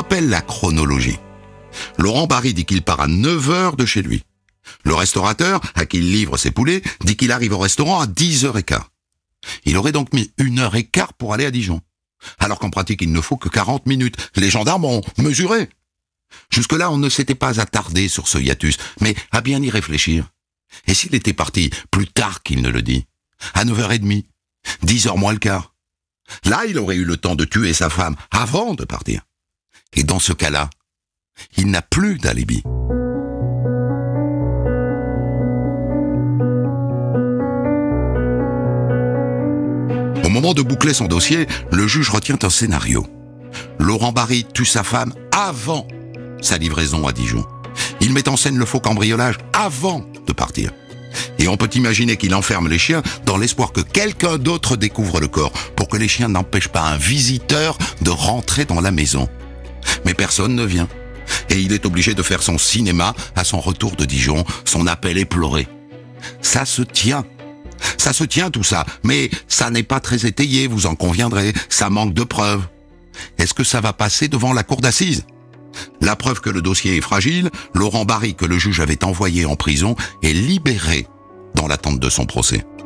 rappelle la chronologie. Laurent Barry dit qu'il part à 9h de chez lui. Le restaurateur, à qui il livre ses poulets, dit qu'il arrive au restaurant à 10h15. Il aurait donc mis 1h15 pour aller à Dijon. Alors qu'en pratique, il ne faut que 40 minutes. Les gendarmes ont mesuré. Jusque-là, on ne s'était pas attardé sur ce hiatus, mais à bien y réfléchir. Et s'il était parti plus tard qu'il ne le dit, à 9h30, 10h moins le quart, là, il aurait eu le temps de tuer sa femme avant de partir. Et dans ce cas-là, il n'a plus d'alibi. Au moment de boucler son dossier, le juge retient un scénario. Laurent Barry tue sa femme avant sa livraison à Dijon. Il met en scène le faux cambriolage avant de partir. Et on peut imaginer qu'il enferme les chiens dans l'espoir que quelqu'un d'autre découvre le corps, pour que les chiens n'empêchent pas un visiteur de rentrer dans la maison. Mais personne ne vient. Et il est obligé de faire son cinéma à son retour de Dijon, son appel éploré. Ça se tient. Ça se tient tout ça, mais ça n'est pas très étayé, vous en conviendrez, ça manque de preuves. Est-ce que ça va passer devant la cour d'assises ? La preuve que le dossier est fragile, Laurent Barry, que le juge avait envoyé en prison, est libéré dans l'attente de son procès.